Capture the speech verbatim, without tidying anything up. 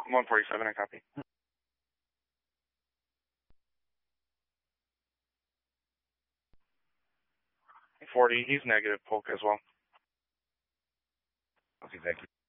one forty-seven, I copy. forty, he's negative, poke as well. Okay, thank you.